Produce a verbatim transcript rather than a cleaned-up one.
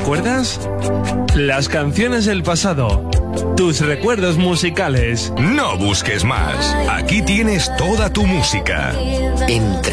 recuerdas? Las canciones del pasado. Tus recuerdos musicales. No busques más. Aquí tienes toda tu música. Entre